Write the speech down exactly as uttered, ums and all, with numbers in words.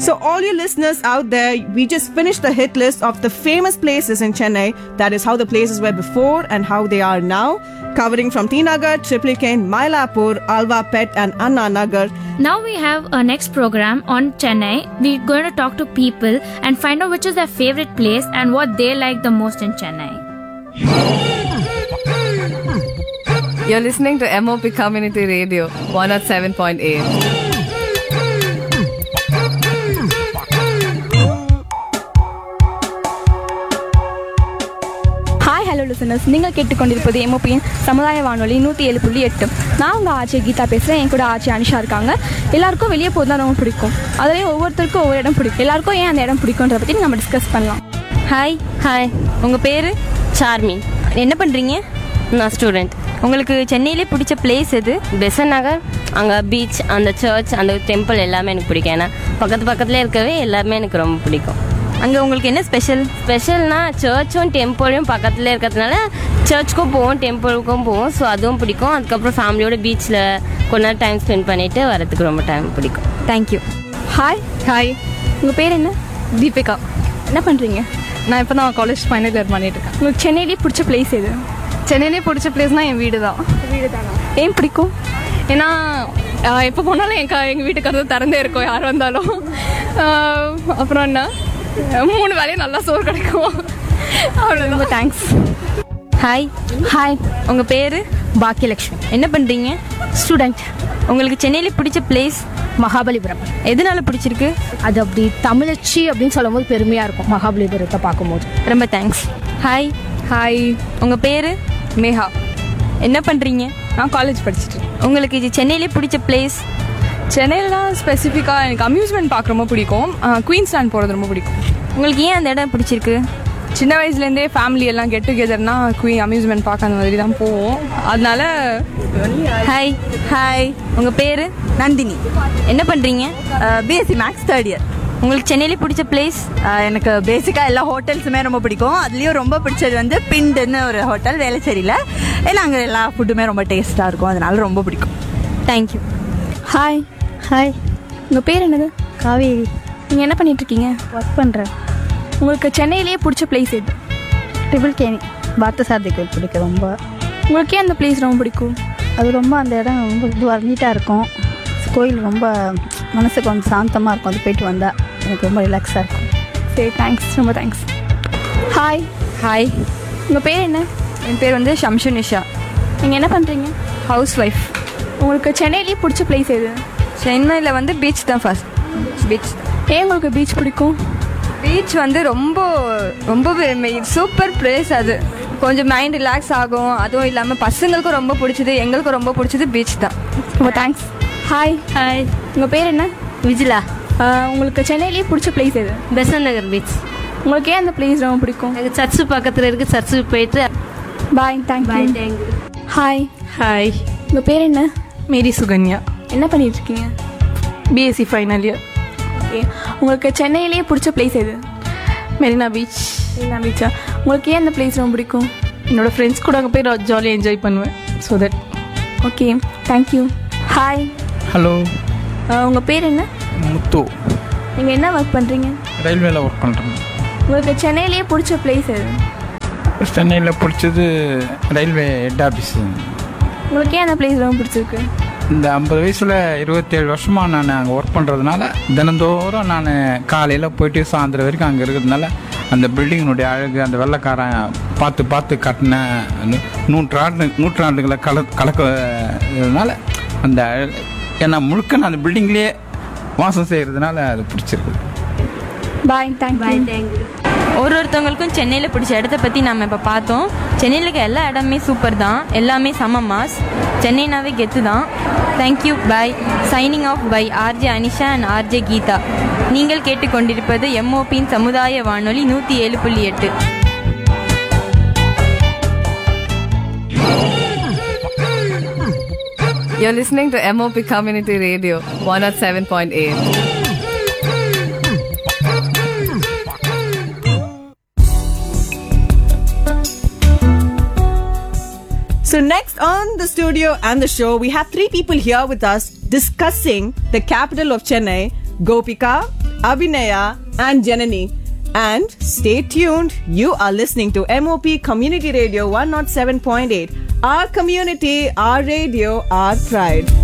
So all you listeners out there, we just finished the hit list of the famous places in Chennai. That is how the places were before and how they are now. Covering from T Nagar, Triplicane, Mylapore, Alva Pet and Anna Nagar. Now we have a next program on Chennai. We're going to talk to people and find out which is their favorite place and what they like the most in Chennai. You're listening to M O P Community Radio, one oh seven point eight. Hi hello listeners, நீங்கள் கேட்டுக்கொண்டிருப்பது எம்ஓபியின் சமுதாய வானொலி நூற்றி ஏழு புள்ளி எட்டு. நான் உங்கள் ஆட்சி கீதா பேசுகிறேன். என் கூட ஆட்சி அனிஷா இருக்காங்க. எல்லாருக்கும் வெளியே போகிறது தான் ரொம்ப பிடிக்கும். அதுலேயும் ஒவ்வொருத்தருக்கும் ஒவ்வொரு இடம் பிடிக்கும். எல்லாருக்கும் ஏன் அந்த இடம் பிடிக்கும்ன்றத பற்றி நம்ம டிஸ்கஸ் பண்ணலாம். ஹாய் ஹாய் உங்கள் பேர்? சார்மி. என்ன பண்ணுறீங்க? நான் ஸ்டூடெண்ட். உங்களுக்கு சென்னையிலே பிடிச்ச பிளேஸ் எது? பெசன் நகர். அங்கே பீச், அந்த சர்ச், அந்த டெம்பிள் எல்லாமே எனக்கு பிடிக்கும். ஏன்னா பக்கத்து பக்கத்துலேயே இருக்கவே எல்லாமே எனக்கு ரொம்ப பிடிக்கும். அங்கே உங்களுக்கு என்ன ஸ்பெஷல்? ஸ்பெஷல்னா சர்ச்சும் டெம்பிளும் பக்கத்தில் இருக்கிறதுனால சர்ச்சுக்கும் போவோம், டெம்பிளுக்கும் போவோம். ஸோ அதுவும் பிடிக்கும். அதுக்கப்புறம் ஃபேமிலியோட பீச்சில் கொஞ்ச நேரம் டைம் ஸ்பெண்ட் பண்ணிவிட்டு வரதுக்கு ரொம்ப டைம் பிடிக்கும். தேங்க்யூ. ஹாய் ஹாய், உங்கள் பேர் என்ன? தீபிகா. என்ன பண்ணுறீங்க? நான் இப்போ தான் காலேஜ் ஃபைனல் இயர் பண்ணிட்டு இருக்கேன். உங்களுக்கு சென்னையிலே பிடிச்ச பிளேஸ் எது? சென்னையிலே பிடிச்ச பிளேஸ்னால் என் வீடு தான். வீடு தானா? ஏன் பிடிக்கும்? ஏன்னா எப்போ போனாலும் என் எங்கள் வீட்டுக்கு வந்து திறந்தே இருக்கும், யார் வந்தாலும். அப்புறம் என்ன, மூணு வேலையும் நல்லா சோறு கிடைக்கும். அவ்வளோ. ரொம்ப தேங்க்ஸ். ஹாய் ஹாய் உங்கள் பேர்? பாக்கியலட்சுமி. என்ன பண்ணுறீங்க? ஸ்டூடெண்ட். உங்களுக்கு சென்னையிலே பிடிச்ச பிளேஸ்? மகாபலிபுரம். எதனால பிடிச்சிருக்கு? அது அப்படி தமிழச்சி அப்படின்னு சொல்லும் போது பெருமையாக இருக்கும் மகாபலிபுரத்தை பார்க்கும்போது. ரொம்ப தேங்க்ஸ். ஹாய் ஹாய் உங்கள் பேர்? மேஹா. என்ன பண்ணுறீங்க? நான் காலேஜ் படிச்சுட்டு. உங்களுக்கு இது சென்னையிலே பிடிச்ச பிளேஸ்? சென்னையிலாம் ஸ்பெசிஃபிக்காக எனக்கு அம்யூஸ்மெண்ட் பார்க்க ரொம்ப பிடிக்கும். குயின்ஸ்லாண்ட் போகிறது ரொம்ப பிடிக்கும். உங்களுக்கு ஏன் அந்த இடம் பிடிச்சிருக்கு? சின்ன வயசுலேருந்தே ஃபேமிலி எல்லாம் கெட் டுகெதர்னா குயின் அம்யூஸ்மெண்ட் பார்க்க அந்த மாதிரி தான் போவோம். அதனால. ஹாய் ஹாய் உங்கள் பேர்? நந்தினி. என்ன பண்ணுறீங்க? BSc maths third year. உங்களுக்கு சென்னையிலே பிடிச்ச பிளேஸ்? எனக்கு பேசிக்காக எல்லா ஹோட்டல்ஸுமே ரொம்ப பிடிக்கும். அதுலேயும் ரொம்ப பிடிச்சது வந்து பிண்டுன்னு ஒரு ஹோட்டல் வேளச்சேரியில். ஏன்னா அங்கே எல்லா ஃபுட்டுமே ரொம்ப டேஸ்ட்டாக இருக்கும், அதனால ரொம்ப பிடிக்கும். தேங்க்யூ. ஹாய் ஹாய், உங்கள் பேர் என்னது? காவேரி. நீங்கள் என்ன பண்ணிகிட்ருக்கீங்க? ஒர்க் பண்ணுறேன். உங்களுக்கு சென்னையிலேயே பிடிச்ச பிளேஸ் எது? ட்ரிபிள் கேணி பார்த்தசாரதி கோயில் பிடிக்கும் ரொம்ப. உங்களுக்கு ஏன் அந்த பிளேஸ் ரொம்ப பிடிக்கும்? அது ரொம்ப அந்த இடம் ரொம்ப இதுவாக நீட்டாக இருக்கும். கோயில் ரொம்ப மனசுக்கு கொஞ்சம் சாந்தமாக இருக்கும். அது போயிட்டு வந்தால் எனக்கு ரொம்ப ரிலாக்ஸாக இருக்கும். சரி, தேங்க்ஸ். ரொம்ப தேங்க்ஸ். ஹாய் ஹாய் உங்கள் பேர் என்ன? என் பேர் வந்து ஷம்ஷு நிஷா. நீங்கள் என்ன பண்ணுறீங்க? House wife. உங்களுக்கு சென்னையிலேயே பிடிச்ச பிளேஸ் எது? சென்னையில் வந்து பீச் தான் ஃபர்ஸ்ட். பீச். ஏன் உங்களுக்கு பீச் பிடிக்கும்? பீச் வந்து ரொம்ப ரொம்ப சூப்பர் பிளேஸ். அது கொஞ்சம் மைண்ட் ரிலாக்ஸ் ஆகும். அதுவும் இல்லாமல் பசங்களுக்கும் ரொம்ப பிடிச்சது, எங்களுக்கும் ரொம்ப பிடிச்சது பீச் தான். ரொம்ப தேங்க்ஸ். ஹாய் ஹாய் உங்கள் பேர் என்ன? விஜிலா. உங்களுக்கு சென்னையிலேயே பிடிச்ச பிளேஸ் எது? பெசன் நகர் பீச். உங்களுக்கு ஏன் அந்த பிளேஸ் ரொம்ப பிடிக்கும்? எனக்கு சர்ச்சு பக்கத்தில் இருக்குது, சர்ச்சுக்கு போயிட்டு. பாய். தேங்க்யூ. ஹாய் ஹாய் உங்கள் பேர் என்ன? மேரி சுகன்யா. என்ன பண்ணிகிட்ருக்கீங்க? BSc final year. ஓகே, உங்களுக்கு சென்னையிலேயே பிடிச்ச பிளேஸ் எது? மெரினா பீச். மெரினா பீச்சா? உங்களுக்கு ஏன் அந்த பிளேஸ் ரொம்ப பிடிக்கும்? என்னோடய ஃப்ரெண்ட்ஸ் கூட அங்கே போய் ஜாலியாக என்ஜாய் பண்ணுவேன். So that. Okay, thank you. Hi hello, உங்கள் பேர் என்ன? முத்து. நீங்கள் என்ன ஒர்க் பண்ணுறீங்க? ரயில்வேல ஒர்க் பண்ணுறேன். உங்களுக்கு சென்னையிலேயே பிடிச்ச பிளேஸ் எது? சென்னையில் பிடிச்சது ரயில்வே ஹெட் ஆஃபீஸ். உங்களுக்கு ஏன் அந்த பிளேஸ் ரொம்ப பிடிச்சிருக்கு? இந்த ஐம்பது வயசில் இருபத்தேழு வருஷமாக நான் அங்கே ஒர்க் பண்ணுறதுனால தினந்தோறும் நான் காலையில் போயிட்டு சாயந்தரம் வரைக்கும் அங்கே இருக்கிறதுனால அந்த பில்டிங்கினுடைய அழகு, அந்த வெள்ளைக்காரன் பார்த்து பார்த்து கட்டின நூற்றாண்டு நூற்றாண்டுகளை கல கலக்கிறதுனால அந்த ஏன்னா முழுக்க நான் அந்த பில்டிங்லேயே வாசம் செய்கிறதுனால அது பிடிச்சிருக்கு. பாய். தேங்க்யூ. ஒரு ஒருத்தவங்களுக்கும் சென்னையில் பிடிச்ச இடத்த பற்றி நம்ம இப்போ பார்த்தோம். சென்னையில் இருக்க எல்லா இடமே சூப்பர் தான், எல்லாமே செம மாஸ். சென்னைனாவே கெத்து தான். Thank you. Bye. Signing off by RJ Anisha and RJ Geetha. நீங்கள் கேட்டுக்கொண்டிருப்பது எம்ஓபியின் சமுதாய வானொலி நூற்றி ஏழு புள்ளி எட்டு. You're listening to M O P Community Radio, one oh seven point eight. So next on the studio and the show, we have three people here with us discussing the capital of Chennai, Gopika, Abhinaya, and Janani. And stay tuned. You are listening to M O P Community Radio one oh seven point eight. Our community, our radio, our pride.